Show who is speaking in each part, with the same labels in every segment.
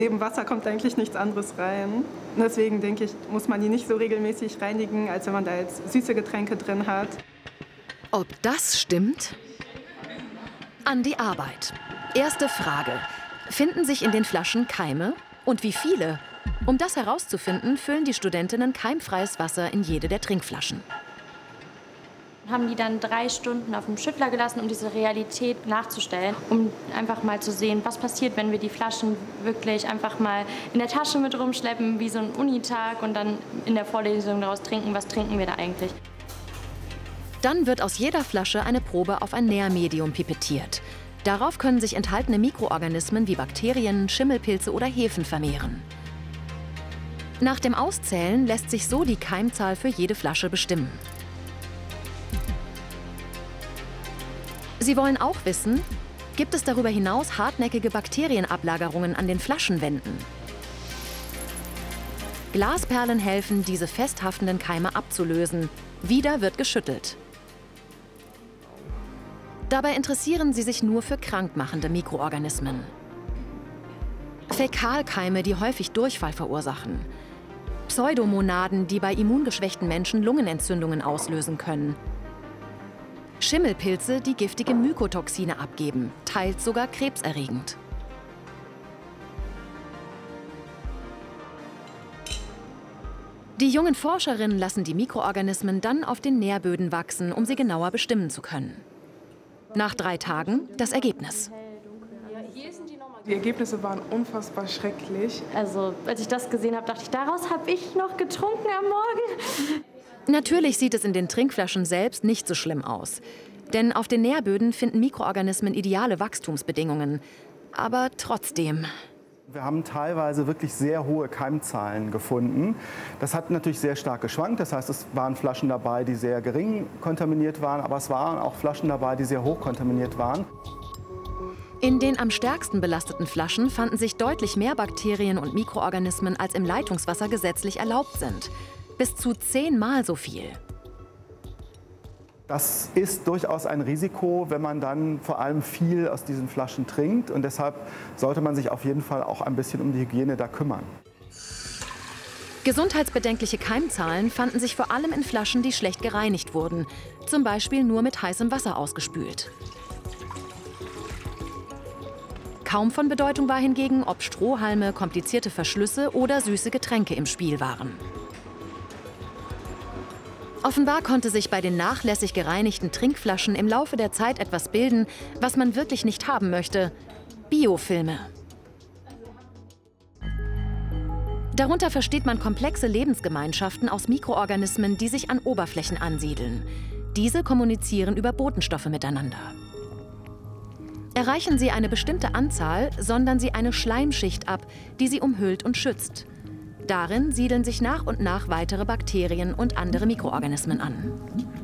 Speaker 1: Neben Wasser kommt eigentlich nichts anderes rein. Und deswegen denke ich, muss man die nicht so regelmäßig reinigen, als wenn man da jetzt süße Getränke drin hat.
Speaker 2: Ob das stimmt? An die Arbeit. Erste Frage. Finden sich in den Flaschen Keime? Und wie viele? Um das herauszufinden, füllen die Studentinnen keimfreies Wasser in jede der Trinkflaschen.
Speaker 3: Haben die dann 3 Stunden auf dem Schüttler gelassen, um diese Realität nachzustellen, um einfach mal zu sehen, was passiert, wenn wir die Flaschen wirklich einfach mal in der Tasche mit rumschleppen, wie so ein Unitag, und dann in der Vorlesung daraus trinken, was trinken wir da eigentlich.
Speaker 2: Dann wird aus jeder Flasche eine Probe auf ein Nährmedium pipettiert. Darauf können sich enthaltene Mikroorganismen wie Bakterien, Schimmelpilze oder Hefen vermehren. Nach dem Auszählen lässt sich so die Keimzahl für jede Flasche bestimmen. Sie wollen auch wissen, gibt es darüber hinaus hartnäckige Bakterienablagerungen an den Flaschenwänden? Glasperlen helfen, diese festhaftenden Keime abzulösen. Wieder wird geschüttelt. Dabei interessieren sie sich nur für krankmachende Mikroorganismen. Fäkalkeime, die häufig Durchfall verursachen. Pseudomonaden, die bei immungeschwächten Menschen Lungenentzündungen auslösen können. Schimmelpilze, die giftige Mykotoxine abgeben, teils sogar krebserregend. Die jungen Forscherinnen lassen die Mikroorganismen dann auf den Nährböden wachsen, um sie genauer bestimmen zu können. Nach 3 Tagen das Ergebnis.
Speaker 4: Die Ergebnisse waren unfassbar schrecklich.
Speaker 3: Also, als ich das gesehen habe, dachte ich, daraus habe ich noch getrunken am Morgen.
Speaker 2: Natürlich sieht es in den Trinkflaschen selbst nicht so schlimm aus. Denn auf den Nährböden finden Mikroorganismen ideale Wachstumsbedingungen. Aber trotzdem.
Speaker 5: Wir haben teilweise wirklich sehr hohe Keimzahlen gefunden. Das hat natürlich sehr stark geschwankt. Das heißt, es waren Flaschen dabei, die sehr gering kontaminiert waren, aber es waren auch Flaschen dabei, die sehr hoch kontaminiert waren.
Speaker 2: In den am stärksten belasteten Flaschen fanden sich deutlich mehr Bakterien und Mikroorganismen, als im Leitungswasser gesetzlich erlaubt sind. Bis zu 10-mal so viel.
Speaker 5: Das ist durchaus ein Risiko, wenn man dann vor allem viel aus diesen Flaschen trinkt. Und deshalb sollte man sich auf jeden Fall auch ein bisschen um die Hygiene da kümmern.
Speaker 2: Gesundheitsbedenkliche Keimzahlen fanden sich vor allem in Flaschen, die schlecht gereinigt wurden. Zum Beispiel nur mit heißem Wasser ausgespült. Kaum von Bedeutung war hingegen, ob Strohhalme, komplizierte Verschlüsse oder süße Getränke im Spiel waren. Offenbar konnte sich bei den nachlässig gereinigten Trinkflaschen im Laufe der Zeit etwas bilden, was man wirklich nicht haben möchte: Biofilme. Darunter versteht man komplexe Lebensgemeinschaften aus Mikroorganismen, die sich an Oberflächen ansiedeln. Diese kommunizieren über Botenstoffe miteinander. Erreichen sie eine bestimmte Anzahl, sondern sie eine Schleimschicht ab, die sie umhüllt und schützt. Darin siedeln sich nach und nach weitere Bakterien und andere Mikroorganismen an.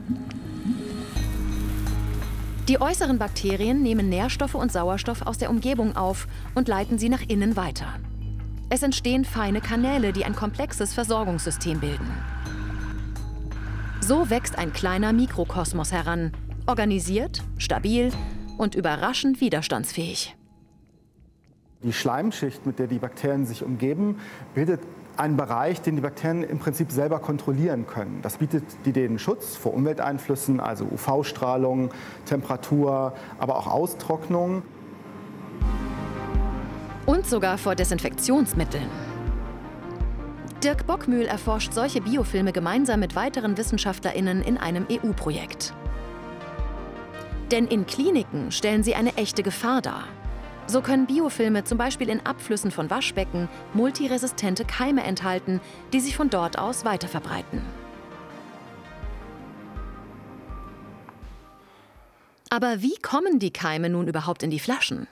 Speaker 2: Die äußeren Bakterien nehmen Nährstoffe und Sauerstoff aus der Umgebung auf und leiten sie nach innen weiter. Es entstehen feine Kanäle, die ein komplexes Versorgungssystem bilden. So wächst ein kleiner Mikrokosmos heran, organisiert, stabil und überraschend widerstandsfähig.
Speaker 5: Die Schleimschicht, mit der die Bakterien sich umgeben, bildet einen Bereich, den die Bakterien im Prinzip selber kontrollieren können. Das bietet denen Schutz vor Umwelteinflüssen, also UV-Strahlung, Temperatur, aber auch Austrocknung.
Speaker 2: Und sogar vor Desinfektionsmitteln. Dirk Bockmühl erforscht solche Biofilme gemeinsam mit weiteren WissenschaftlerInnen in einem EU-Projekt. Denn in Kliniken stellen sie eine echte Gefahr dar. So können Biofilme zum Beispiel in Abflüssen von Waschbecken multiresistente Keime enthalten, die sich von dort aus weiterverbreiten. Aber wie kommen die Keime nun überhaupt in die Flaschen?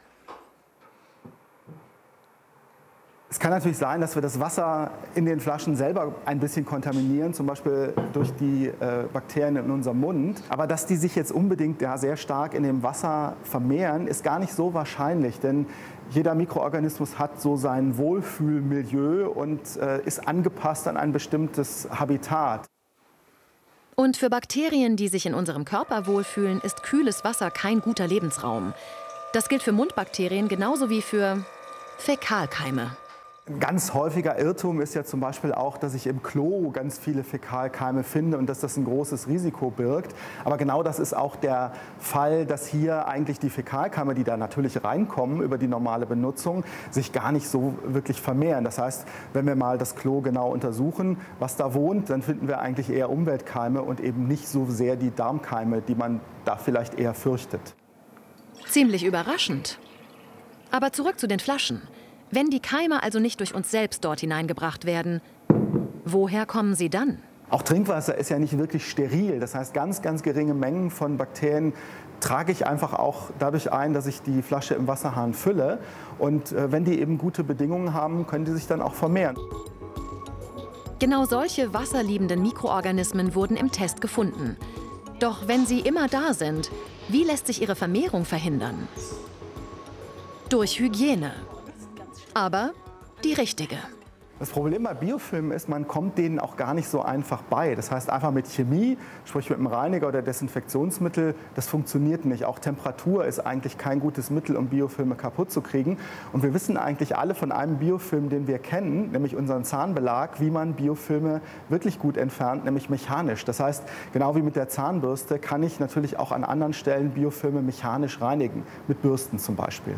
Speaker 5: Es kann natürlich sein, dass wir das Wasser in den Flaschen selber ein bisschen kontaminieren, zum Beispiel durch die Bakterien in unserem Mund. Aber dass die sich jetzt unbedingt sehr stark in dem Wasser vermehren, ist gar nicht so wahrscheinlich. Denn jeder Mikroorganismus hat so sein Wohlfühlmilieu und ist angepasst an ein bestimmtes Habitat.
Speaker 2: Und für Bakterien, die sich in unserem Körper wohlfühlen, ist kühles Wasser kein guter Lebensraum. Das gilt für Mundbakterien genauso wie für Fäkalkeime.
Speaker 5: Ein ganz häufiger Irrtum ist ja zum Beispiel auch, dass ich im Klo ganz viele Fäkalkeime finde und dass das ein großes Risiko birgt. Aber genau das ist auch der Fall, dass hier eigentlich die Fäkalkeime, die da natürlich reinkommen über die normale Benutzung, sich gar nicht so wirklich vermehren. Das heißt, wenn wir mal das Klo genau untersuchen, was da wohnt, dann finden wir eigentlich eher Umweltkeime und eben nicht so sehr die Darmkeime, die man da vielleicht eher fürchtet.
Speaker 2: Ziemlich überraschend. Aber zurück zu den Flaschen. Wenn die Keime also nicht durch uns selbst dort hineingebracht werden, woher kommen sie dann?
Speaker 5: Auch Trinkwasser ist ja nicht wirklich steril. Das heißt, ganz, ganz geringe Mengen von Bakterien trage ich einfach auch dadurch ein, dass ich die Flasche im Wasserhahn fülle. Und wenn die eben gute Bedingungen haben, können die sich dann auch vermehren.
Speaker 2: Genau solche wasserliebenden Mikroorganismen wurden im Test gefunden. Doch wenn sie immer da sind, wie lässt sich ihre Vermehrung verhindern? Durch Hygiene. Aber die richtige.
Speaker 5: Das Problem bei Biofilmen ist, man kommt denen auch gar nicht so einfach bei. Das heißt, einfach mit Chemie, sprich mit einem Reiniger oder Desinfektionsmittel, das funktioniert nicht. Auch Temperatur ist eigentlich kein gutes Mittel, um Biofilme kaputt zu kriegen. Und wir wissen eigentlich alle von einem Biofilm, den wir kennen, nämlich unseren Zahnbelag, wie man Biofilme wirklich gut entfernt, nämlich mechanisch. Das heißt, genau wie mit der Zahnbürste kann ich natürlich auch an anderen Stellen Biofilme mechanisch reinigen, mit Bürsten zum Beispiel.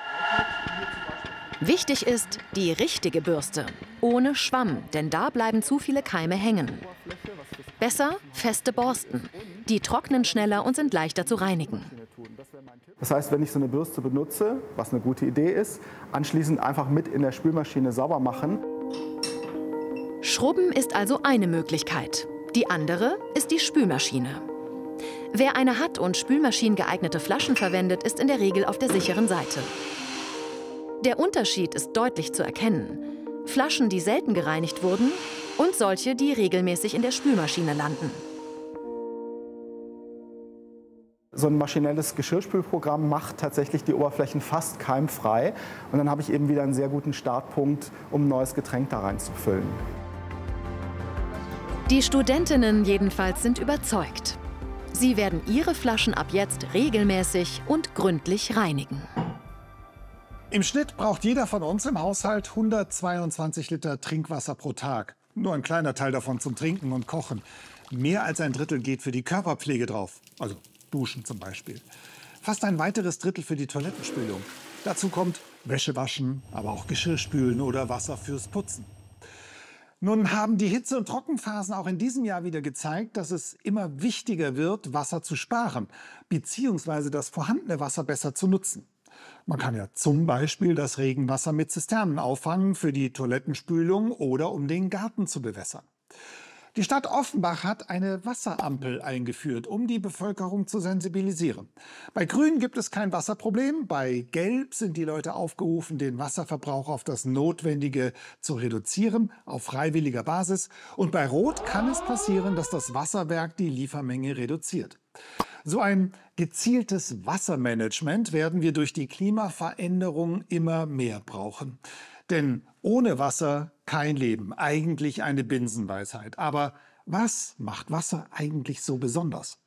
Speaker 2: Wichtig ist die richtige Bürste, ohne Schwamm, denn da bleiben zu viele Keime hängen. Besser feste Borsten. Die trocknen schneller und sind leichter zu reinigen.
Speaker 5: Das heißt, wenn ich so eine Bürste benutze, was eine gute Idee ist, anschließend einfach mit in der Spülmaschine sauber machen.
Speaker 2: Schrubben ist also eine Möglichkeit. Die andere ist die Spülmaschine. Wer eine hat und spülmaschinengeeignete Flaschen verwendet, ist in der Regel auf der sicheren Seite. Der Unterschied ist deutlich zu erkennen. Flaschen, die selten gereinigt wurden, und solche, die regelmäßig in der Spülmaschine landen.
Speaker 5: So ein maschinelles Geschirrspülprogramm macht tatsächlich die Oberflächen fast keimfrei. Und dann habe ich eben wieder einen sehr guten Startpunkt, um ein neues Getränk da reinzufüllen.
Speaker 2: Die Studentinnen jedenfalls sind überzeugt. Sie werden ihre Flaschen ab jetzt regelmäßig und gründlich reinigen.
Speaker 6: Im Schnitt braucht jeder von uns im Haushalt 122 Liter Trinkwasser pro Tag. Nur ein kleiner Teil davon zum Trinken und Kochen. Mehr als ein Drittel geht für die Körperpflege drauf, also Duschen zum Beispiel. Fast ein weiteres Drittel für die Toilettenspülung. Dazu kommt Wäsche waschen, aber auch Geschirr spülen oder Wasser fürs Putzen. Nun haben die Hitze- und Trockenphasen auch in diesem Jahr wieder gezeigt, dass es immer wichtiger wird, Wasser zu sparen, beziehungsweise das vorhandene Wasser besser zu nutzen. Man kann ja zum Beispiel das Regenwasser mit Zisternen auffangen für die Toilettenspülung oder um den Garten zu bewässern. Die Stadt Offenbach hat eine Wasserampel eingeführt, um die Bevölkerung zu sensibilisieren. Bei Grün gibt es kein Wasserproblem, bei Gelb sind die Leute aufgerufen, den Wasserverbrauch auf das Notwendige zu reduzieren, auf freiwilliger Basis. Und bei Rot kann es passieren, dass das Wasserwerk die Liefermenge reduziert. So ein gezieltes Wassermanagement werden wir durch die Klimaveränderung immer mehr brauchen. Denn ohne Wasser kein Leben, eigentlich eine Binsenweisheit. Aber was macht Wasser eigentlich so besonders?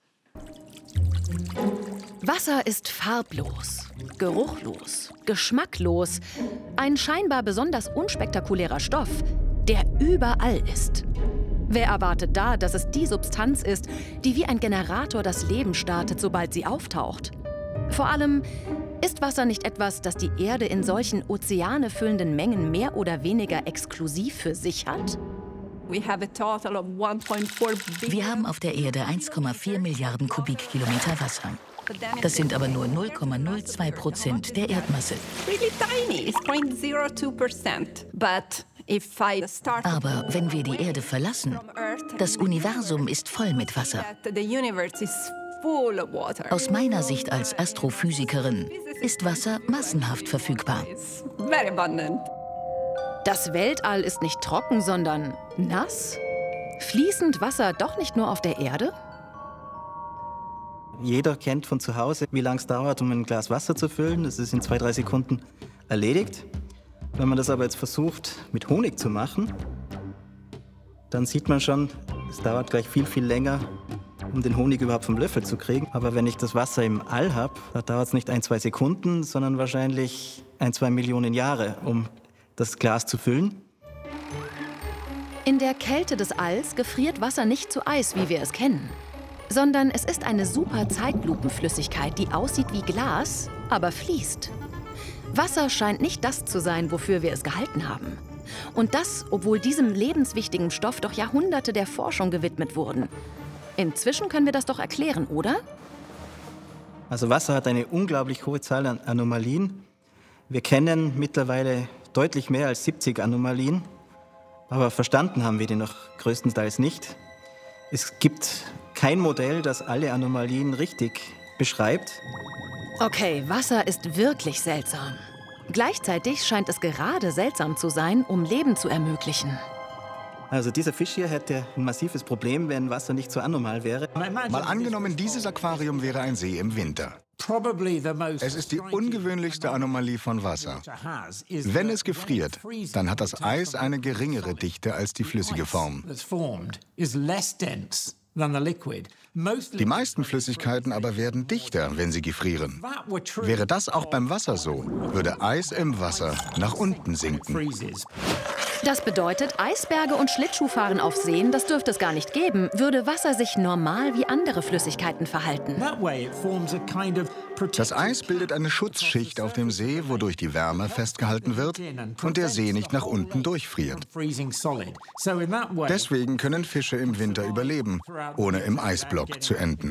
Speaker 2: Wasser ist farblos, geruchlos, geschmacklos. Ein scheinbar besonders unspektakulärer Stoff, der überall ist. Wer erwartet da, dass es die Substanz ist, die wie ein Generator das Leben startet, sobald sie auftaucht? Vor allem, ist Wasser nicht etwas, das die Erde in solchen Ozeane füllenden Mengen mehr oder weniger exklusiv für sich hat?
Speaker 7: Wir haben auf der Erde 1,4 Milliarden Kubikkilometer Wasser. Das sind aber nur 0,02% der Erdmasse. Aber wenn wir die Erde verlassen, das Universum ist voll mit Wasser. Aus meiner Sicht als Astrophysikerin ist Wasser massenhaft verfügbar.
Speaker 2: Das Weltall ist nicht trocken, sondern nass? Fließend Wasser doch nicht nur auf der Erde?
Speaker 8: Jeder kennt von zu Hause, wie lange es dauert, um ein Glas Wasser zu füllen. Das ist in 2-3 Sekunden erledigt. Wenn man das aber jetzt versucht, mit Honig zu machen, dann sieht man schon, es dauert gleich viel, viel länger, um den Honig überhaupt vom Löffel zu kriegen. Aber wenn ich das Wasser im All habe, da dauert es nicht 1-2 Sekunden, sondern wahrscheinlich 1-2 Millionen Jahre, um das Glas zu füllen.
Speaker 2: In der Kälte des Alls gefriert Wasser nicht zu Eis, wie wir es kennen, sondern es ist eine super Zeitlupenflüssigkeit, die aussieht wie Glas, aber fließt. Wasser scheint nicht das zu sein, wofür wir es gehalten haben. Und das, obwohl diesem lebenswichtigen Stoff doch Jahrhunderte der Forschung gewidmet wurden. Inzwischen können wir das doch erklären, oder?
Speaker 8: Also Wasser hat eine unglaublich hohe Zahl an Anomalien. Wir kennen mittlerweile deutlich mehr als 70 Anomalien, aber verstanden haben wir die noch größtenteils nicht. Es gibt kein Modell, das alle Anomalien richtig beschreibt.
Speaker 2: Okay, Wasser ist wirklich seltsam. Gleichzeitig scheint es gerade seltsam zu sein, um Leben zu ermöglichen.
Speaker 8: Also dieser Fisch hier hätte ein massives Problem, wenn Wasser nicht so anormal wäre.
Speaker 9: Mal angenommen, dieses Aquarium wäre ein See im Winter. Es ist die ungewöhnlichste Anomalie von Wasser. Wenn es gefriert, dann hat das Eis eine geringere Dichte als die flüssige Form. Die meisten Flüssigkeiten aber werden dichter, wenn sie gefrieren. Wäre das auch beim Wasser so, würde Eis im Wasser nach unten sinken.
Speaker 2: Das bedeutet, Eisberge und Schlittschuhfahren auf Seen, das dürfte es gar nicht geben, würde Wasser sich normal wie andere Flüssigkeiten verhalten.
Speaker 9: Das Eis bildet eine Schutzschicht auf dem See, wodurch die Wärme festgehalten wird und der See nicht nach unten durchfriert. Deswegen können Fische im Winter überleben, ohne im Eisblock zu enden.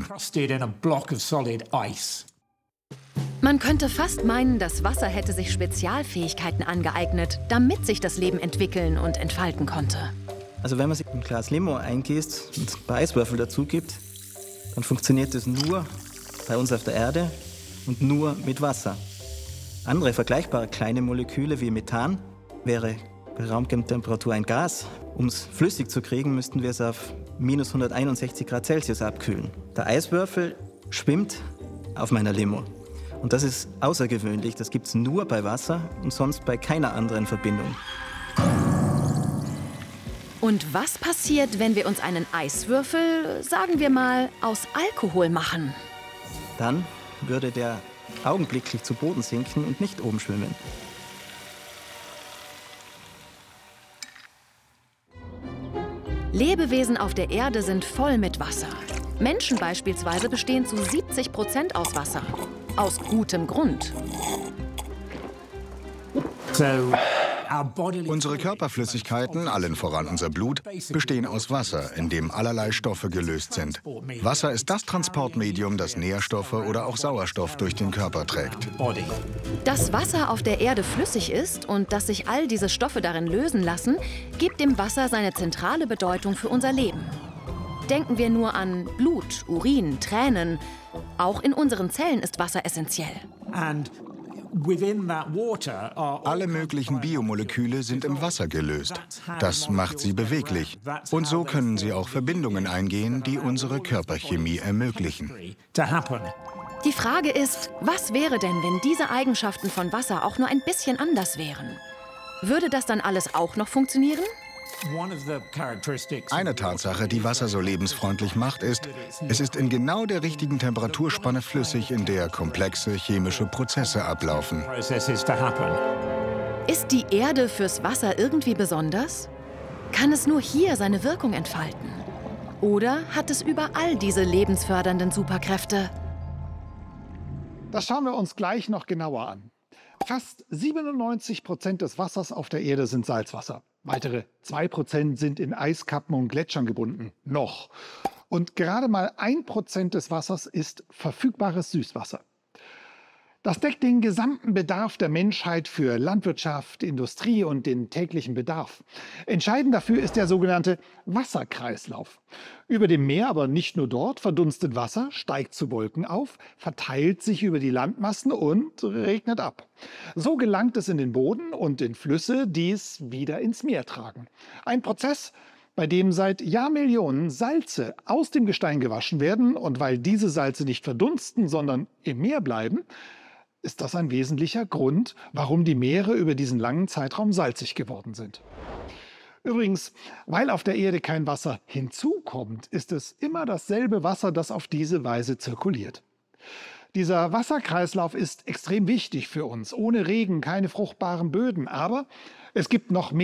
Speaker 2: Man könnte fast meinen, das Wasser hätte sich Spezialfähigkeiten angeeignet, damit sich das Leben entwickeln und entfalten konnte.
Speaker 8: Also wenn man sich ein Glas Limo eingießt und ein paar Eiswürfel dazu gibt, dann funktioniert das nur bei uns auf der Erde und nur mit Wasser. Andere vergleichbare kleine Moleküle wie Methan wäre bei Raumtemperatur ein Gas. Um es flüssig zu kriegen, müssten wir es auf minus 161 Grad Celsius abkühlen. Der Eiswürfel schwimmt auf meiner Limo. Und das ist außergewöhnlich. Das gibt es nur bei Wasser und sonst bei keiner anderen Verbindung.
Speaker 2: Und was passiert, wenn wir uns einen Eiswürfel, sagen wir mal, aus Alkohol machen?
Speaker 8: Dann würde der augenblicklich zu Boden sinken und nicht oben schwimmen.
Speaker 2: Lebewesen auf der Erde sind voll mit Wasser. Menschen beispielsweise bestehen zu 70% aus Wasser. Aus gutem Grund.
Speaker 9: Unsere Körperflüssigkeiten, allen voran unser Blut, bestehen aus Wasser, in dem allerlei Stoffe gelöst sind. Wasser ist das Transportmedium, das Nährstoffe oder auch Sauerstoff durch den Körper trägt.
Speaker 2: Dass Wasser auf der Erde flüssig ist und dass sich all diese Stoffe darin lösen lassen, gibt dem Wasser seine zentrale Bedeutung für unser Leben. Denken wir nur an Blut, Urin, Tränen. Auch in unseren Zellen ist Wasser essentiell.
Speaker 9: Alle möglichen Biomoleküle sind im Wasser gelöst. Das macht sie beweglich. Und so können sie auch Verbindungen eingehen, die unsere Körperchemie ermöglichen.
Speaker 2: Die Frage ist, was wäre denn, wenn diese Eigenschaften von Wasser auch nur ein bisschen anders wären? Würde das dann alles auch noch funktionieren?
Speaker 9: Eine Tatsache, die Wasser so lebensfreundlich macht, ist, es ist in genau der richtigen Temperaturspanne flüssig, in der komplexe chemische Prozesse ablaufen.
Speaker 2: Ist die Erde fürs Wasser irgendwie besonders? Kann es nur hier seine Wirkung entfalten? Oder hat es überall diese lebensfördernden Superkräfte?
Speaker 6: Das schauen wir uns gleich noch genauer an. Fast 97% des Wassers auf der Erde sind Salzwasser. Weitere 2% sind in Eiskappen und Gletschern gebunden. Noch. Und gerade mal 1% des Wassers ist verfügbares Süßwasser. Das deckt den gesamten Bedarf der Menschheit für Landwirtschaft, Industrie und den täglichen Bedarf. Entscheidend dafür ist der sogenannte Wasserkreislauf. Über dem Meer, aber nicht nur dort, verdunstet Wasser, steigt zu Wolken auf, verteilt sich über die Landmassen und regnet ab. So gelangt es in den Boden und in Flüsse, die es wieder ins Meer tragen. Ein Prozess, bei dem seit Jahrmillionen Salze aus dem Gestein gewaschen werden. Und weil diese Salze nicht verdunsten, sondern im Meer bleiben, ist das ein wesentlicher Grund, warum die Meere über diesen langen Zeitraum salzig geworden sind. Übrigens, weil auf der Erde kein Wasser hinzukommt, ist es immer dasselbe Wasser, das auf diese Weise zirkuliert. Dieser Wasserkreislauf ist extrem wichtig für uns. Ohne Regen keine fruchtbaren Böden, aber Es gibt noch mehr